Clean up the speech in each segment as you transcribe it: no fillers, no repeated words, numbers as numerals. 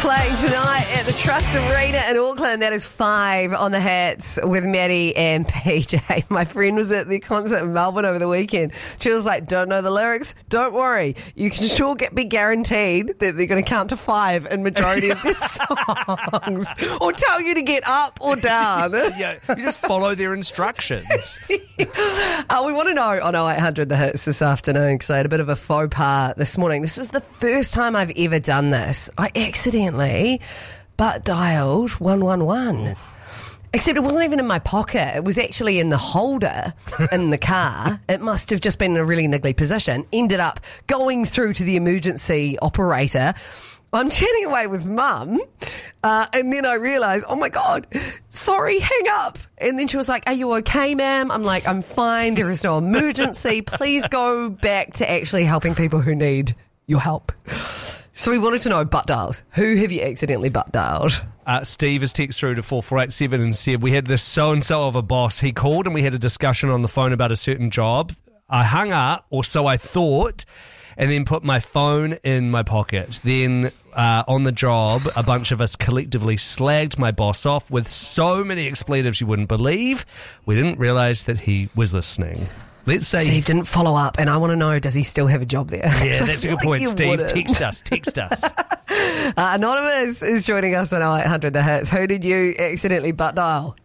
Playing tonight at the Trust Arena in Auckland. That is 5 on the Hats with Maddie and PJ. My friend was at the concert in Melbourne over the weekend. She was like, don't know the lyrics? Don't worry. You can sure be guaranteed that they're going to count to 5 in majority of their songs. Or tell you to get up or down. Yeah, you just follow their instructions. We want to know on 0800 The Hits this afternoon because I had a bit of a faux pas this morning. This was the first time I've ever done this. I accidentally butt dialed 111. Oof. Except it wasn't even in my pocket. It was actually in the holder in the car. It must have just been in a really niggly position. Ended up going through to the emergency operator. I'm chatting away with Mum, and then I realised, oh my God, sorry, hang up. And then she was like, are you okay, ma'am? I'm like, I'm fine. There is no emergency. Please go back to actually helping people who need your help. So we wanted to know butt dials. Who have you accidentally butt dialed? Steve has texted through to 4487 and said, we had this so-and-so of a boss. He called and we had a discussion on the phone about a certain job. I hung up, or so I thought, and then put my phone in my pocket. Then on the job, a bunch of us collectively slagged my boss off with so many expletives you wouldn't believe. We didn't realise that he was listening. Let's say Steve didn't follow up, and I want to know, does he still have a job there? Yeah, that's a good point, Steve. Wouldn't. Text us. Anonymous is joining us on 0800 The Hits. Who did you accidentally butt dial?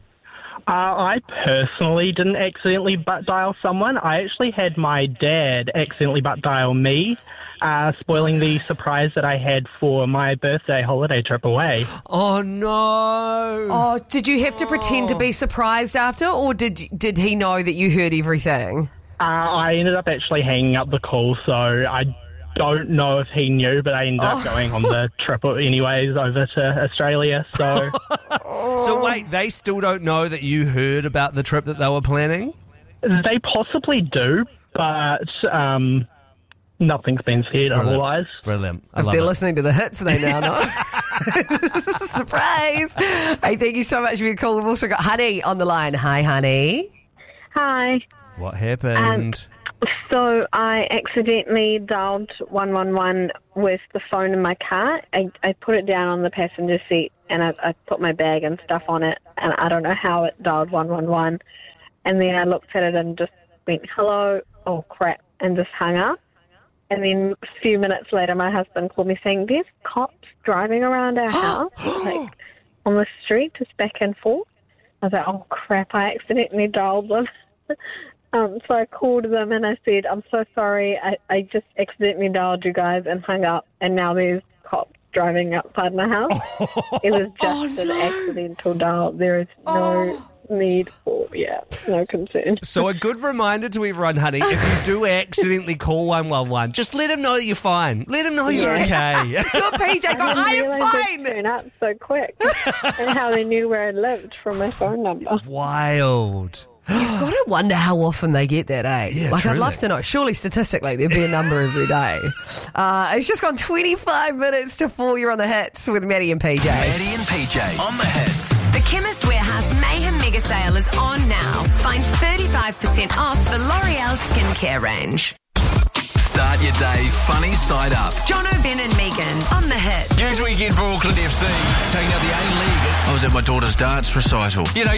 I personally didn't accidentally butt dial someone. I actually had my dad accidentally butt dial me, spoiling the surprise that I had for my birthday holiday trip away. Oh, no. Oh, did you have to pretend to be surprised after, or did he know that you heard everything? I ended up actually hanging up the call, so I don't know if he knew, but I ended up going on the trip anyways over to Australia. So, So wait, they still don't know that you heard about the trip that they were planning? They possibly do, but nothing's been said otherwise. Brilliant. If they're listening to the hits, they now know. Surprise! Hey, thank you so much for your call. We've also got Honey on the line. Hi, Honey. Hi. What happened? So I accidentally dialed 111 with the phone in my car. I put it down on the passenger seat and I put my bag and stuff on it, and I don't know how it dialed 111. And then I looked at it and just went, hello, oh crap, and just hung up. And then a few minutes later, my husband called me saying, there's cops driving around our house, like on the street, just back and forth. I was like, oh crap, I accidentally dialed them. So I called them and I said, I'm so sorry, I just accidentally dialed you guys and hung up, and now there's cops driving outside my house. It was just an accidental dial. There is no need for, no concern. So a good reminder to everyone, Honey, if you do accidentally call 111, just let them know that you're fine. Let them know you're okay. Your PJ go, I am fine. They turned up so quick, and how they knew where I lived from my phone number. Wild. You've got to wonder how often they get that, eh? Yeah, like, truly. I'd love to know. Surely, statistically, there'd be a number every day. It's just gone 25 minutes to 4. You're on the Hits with Maddie and PJ. Maddie and PJ on the Hits. The Chemist Warehouse Mayhem Mega Sale is on now. Find 35% off the L'Oreal skincare range. Start your day funny side up. John O'Ben and Megan on the Hits. Huge weekend for Auckland FC, taking out the A-League. I was at my daughter's dance recital. You know,